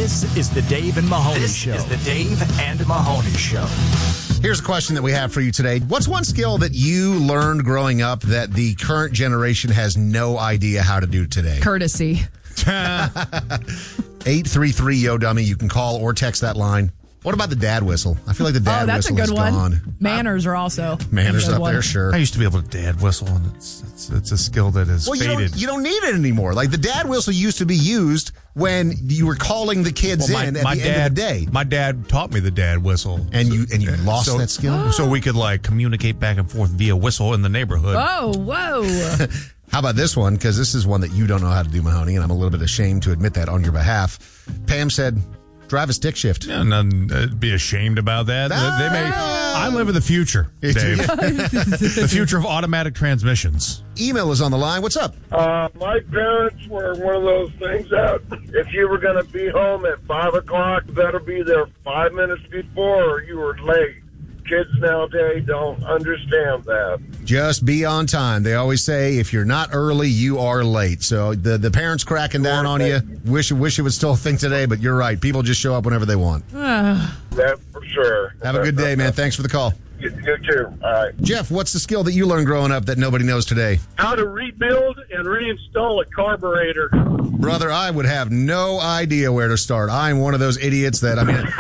This is the Dave and Mahoney Show. This is the Dave and Mahoney Show. Here's a question that we have for you today. What's one skill that you learned growing up that the current generation has no idea how to do today? Courtesy. 833-YO-DUMMY. You can call or text that line. What about the dad whistle? I feel like the dad whistle is gone. Manners are also manners up there, sure. I used to be able to dad whistle, and it's a skill that is faded. You don't need it anymore. Like the dad whistle used to be used when you were calling the kids end of the day. My dad taught me the dad whistle, and you lost that skill, so we could like communicate back and forth via whistle in the neighborhood. Oh, whoa! How about this one? Because this is one that you don't know how to do, Mahoney, and I'm a little bit ashamed to admit that on your behalf. Pam said, drive a stick shift. Yeah, none, be ashamed about that. I live in the future, Dave. The future of automatic transmissions. Email is on the line. What's up? My parents were one of those things that if you were going to be home at 5 o'clock, you better be there 5 minutes before or you were late. Kids nowadays don't understand that. Just be on time. They always say if you're not early, you are late. So the parents cracking down on you. Wish it would still a thing today, but you're right. People just show up whenever they want. That's for sure. Have a good day, man. Thanks for the call. You too. All right. Jeff, what's the skill that you learned growing up that nobody knows today? How to rebuild and reinstall a carburetor. Brother, I would have no idea where to start. I'm one of those idiots that,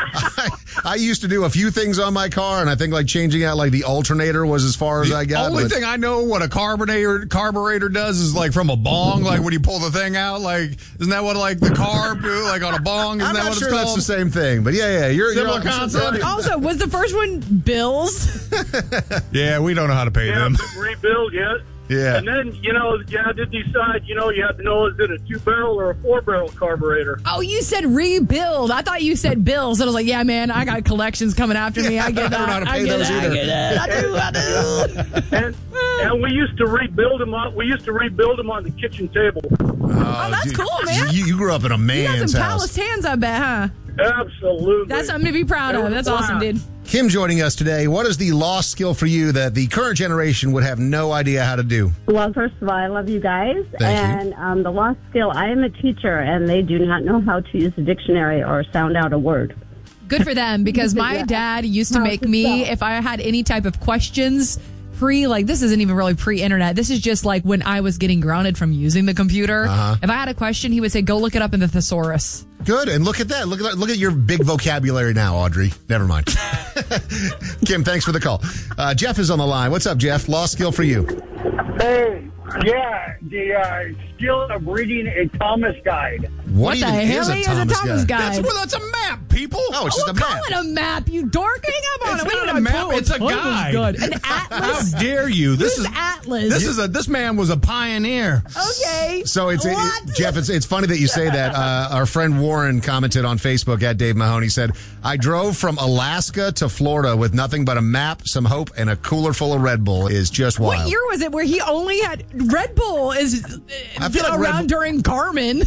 I used to do a few things on my car, and I think like changing out like the alternator was as far as I got. The only thing I know what a carburetor does is like from a bong, like when you pull the thing out, like isn't that what like the carb like on a bong? Isn't that what it's called? That's the same thing, but yeah, you're similar concept. Also, was the first one Bill's? Yeah, we don't know how to pay them. Rebuild yet? Yeah. And then, you had to decide, you had to know, is it a 2-barrel or a 4-barrel carburetor? Oh, you said rebuild. I thought you said bills. And I was like, yeah, man, I got collections coming after me. I get that. I don't know how to pay those either. I do. And we used to rebuild them on the kitchen table. Oh, that's cool, man. You grew up in a man's house. You got some calloused hands, I bet, huh? Absolutely. That's something to be proud of. That's awesome, dude. Kim joining us today. What is the lost skill for you that the current generation would have no idea how to do? Well, first of all, I love you guys. Thank you. The lost skill, I am a teacher, and they do not know how to use a dictionary or sound out a word. Good for them, because my dad used to make me, if I had any type of questions, this isn't even really pre-internet. This is just like when I was getting grounded from using the computer. If I had a question, he would say, go look it up in the thesaurus. Good. And look at that. Look at your big vocabulary now, Audrey. Never mind. Kim, thanks for the call. Jeff is on the line. What's up, Jeff? Lost skill for you. Hey, yeah, the skill of reading a Thomas guide. What the hell is a Thomas guide? That's a map, people. Oh, it's just a map. Call it a map, you dork. Hang up on it. It's not a map. It's a guide. An atlas. How dare you? This is atlas. This man was a pioneer. Okay. So Jeff. It's funny that you say that. Our friend Warren commented on Facebook at Dave Mahoney, said, I drove from Alaska to Florida with nothing but a map, some hope, and a cooler full of Red Bull. Is just wild. What year was it where he only had Red Bull around during Garmin?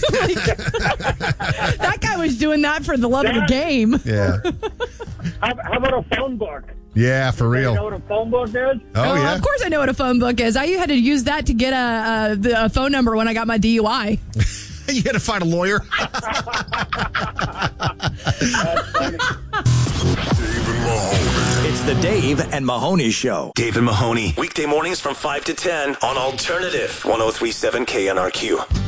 That guy was doing that for the love of the game. Yeah. How about a phone book? Yeah, for real. You know what a phone book is? Oh, yeah. Of course I know what a phone book is. I had to use that to get a phone number when I got my DUI. You had to find a lawyer. That's funny. Dave and Mahoney. It's the Dave and Mahoney Show. Dave and Mahoney, weekday mornings from 5 to 10 on Alternative 103.7 KNRQ.